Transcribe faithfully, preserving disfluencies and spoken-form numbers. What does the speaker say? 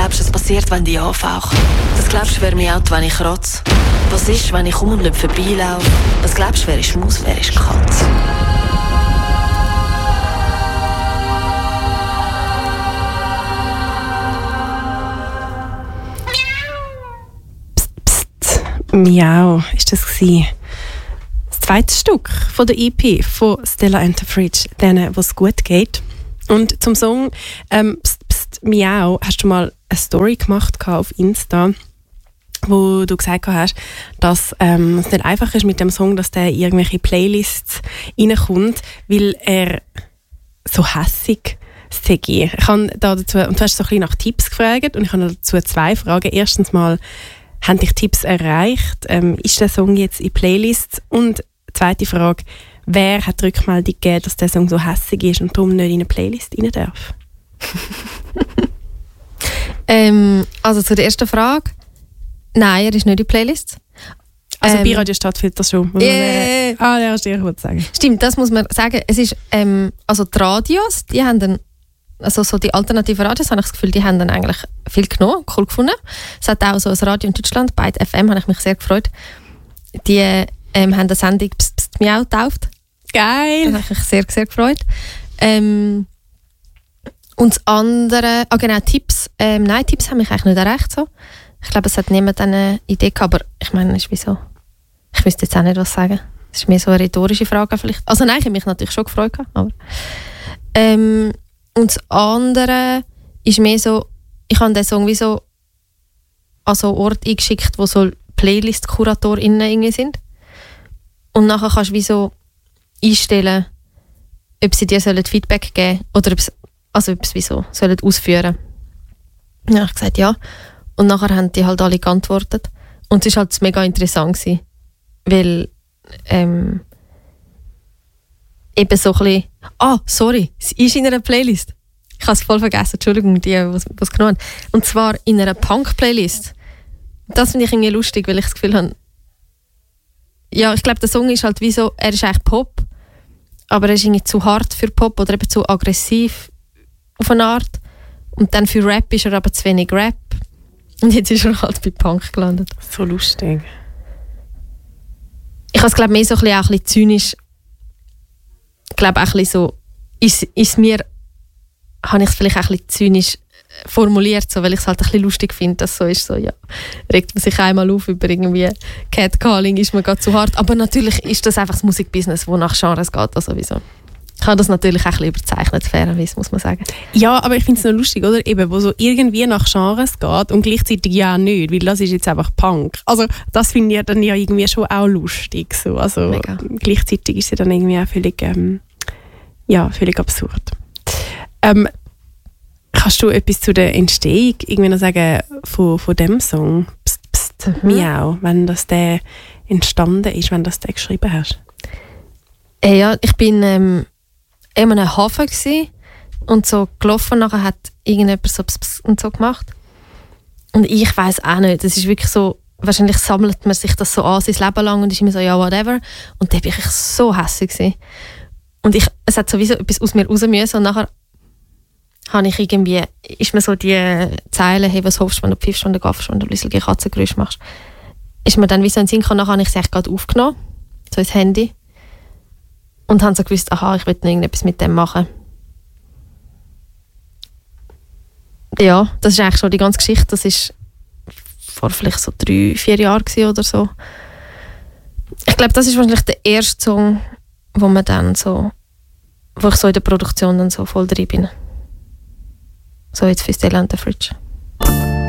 glaubst du, es passiert, wenn die anfauchen? Was glaubst du, wer mich out, wenn ich kratze? Was ist, wenn ich um und nicht vorbeilaufe? Was glaubst du, wer ist Maus, wer ist Katz? Miau, ist das gewesen. Das zweite Stück von der E P von Stella and the Fridge, denen, wo es gut geht. Und zum Song ähm, Psst, Psst, Miau hast du mal eine Story gemacht auf Insta, wo du gesagt hast, dass ähm, es nicht einfach ist mit dem Song, dass der in irgendwelche Playlists reinkommt, weil er so hässig sei. Ich habe da dazu, und du hast so ein bisschen nach Tipps gefragt und ich habe dazu zwei Fragen. Erstens mal, haben dich Tipps erreicht? Ähm, ist der Song jetzt in Playlists? Und zweite Frage, wer hat die Rückmeldung gegeben, dass der Song so hässig ist und darum nicht in eine Playlist rein darf? ähm, also zu der ersten Frage. Nein, er ist nicht in Playlists. Also ähm, bei Radio Stadtfilter schon. Yeah. Man, ah, ja, hast du dir gut sagen. Stimmt, das muss man sagen. Es ist, ähm, also die Radios, die haben dann, also so die alternativen Radios, habe ich das Gefühl, die haben dann eigentlich viel genommen, cool gefunden. Es hat auch so ein Radio in Deutschland, Byte F M, habe ich mich sehr gefreut. Die ähm, haben eine Sendung Psst, Psst, Miau getauft. Geil! Das habe ich mich sehr, sehr gefreut. Ähm, und das andere, ah genau, Tipps, ähm, nein, Tipps haben mich eigentlich nicht erreicht so. Ich glaube, es hat niemand eine Idee gehabt, aber ich meine, es ist wie so, ich wüsste jetzt auch nicht, was sagen. Das ist mehr so eine rhetorische Frage vielleicht. Also nein, ich habe mich natürlich schon gefreut gehabt, aber ähm, und das andere ist mehr so, ich habe den Song wie so an so einen Ort eingeschickt, wo so Playlist-KuratorInnen irgendwie sind. Und nachher kannst du wie so einstellen, ob sie dir Feedback geben sollen oder ob sie, also ob sie wie so sollen ausführen. Dann habe ich gesagt, ja. Und nachher haben die halt alle geantwortet. Und es war halt mega interessant gewesen, weil ähm, eben so ein bisschen, ah, sorry, es ist in einer Playlist. Ich habe es voll vergessen, Entschuldigung, die, die es genommen haben. Und zwar in einer Punk-Playlist. Das finde ich irgendwie lustig, weil ich das Gefühl habe, ja, ich glaube, der Song ist halt wie so, er ist eigentlich Pop, aber er ist irgendwie zu hart für Pop oder eben zu aggressiv auf eine Art. Und dann für Rap ist er aber zu wenig Rap. Und jetzt ist er halt bei Punk gelandet. So lustig. Ich habe es, glaube ich, mehr so ein bisschen, auch ein bisschen zynisch. Ich glaube auch ein bisschen so, ist, ist mir, habe ich es vielleicht auch ein bisschen zynisch formuliert, so, weil ich es halt ein bisschen lustig finde, dass so ist, so, ja, regt man sich einmal auf über irgendwie Catcalling, ist man gerade zu hart. Aber natürlich ist das einfach das Musikbusiness, wo nach Genres geht, also sowieso. Ich habe das natürlich auch ein bisschen überzeichnet, fairerweise, muss man sagen. Ja, aber ich finde es noch lustig, oder? Eben, wo so irgendwie nach Genres geht und gleichzeitig ja nicht, weil das ist jetzt einfach Punk. Also das finde ich dann ja irgendwie schon auch lustig. So. Also Mega. Gleichzeitig ist es dann irgendwie auch völlig, ähm, ja, völlig absurd. Ähm, kannst du etwas zu der Entstehung irgendwie noch sagen von, von dem Song? Psst, psst, mhm. Miau, wenn das der entstanden ist, wenn das der geschrieben hast? Äh, ja, ich bin ähm, in einem Hafen gewesen und so gelaufen, nachher hat irgendjemand so pss, pss und so gemacht. Und ich weiss auch nicht, das ist wirklich so, wahrscheinlich sammelt man sich das so an sein Leben lang und ist immer so, ja, whatever. Und da war ich so hässlich gewesen. Und ich, es hat sowieso etwas aus mir raus müssen und nachher habe ich irgendwie, ist mir so die Zeile, hey, was hoffst du, wenn du pfiffst, wenn du gaffst, wenn du ein Katzengeräusch machst, ist mir dann wie so ein Sinn gekommen, nachher habe ich es echt gerade aufgenommen, so ins Handy. Und habe so gewusst, aha, ich will noch irgendetwas mit dem machen. Ja, das ist eigentlich schon die ganze Geschichte. Das war vor vielleicht so drei, vier Jahren oder so. Ich glaube, das ist wahrscheinlich der erste Song, wo man dann so, wo ich so in der Produktion dann so voll drin bin. So jetzt für Stella and the Fridge.